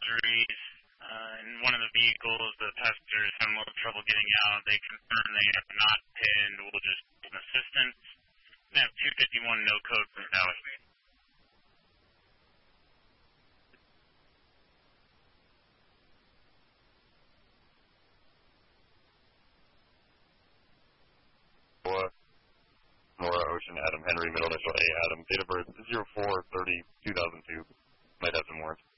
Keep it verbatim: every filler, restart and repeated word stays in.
threes. Uh, in one of the vehicles, the passengers had a little trouble getting out. They confirmed they have not pinned. We'll just give them assistance. We have two fifty-one no code from Valley. Nora Ocean, Adam Henry, middle initial A, Adam, date of birth zero four thirty two thousand two. Might have some warrants.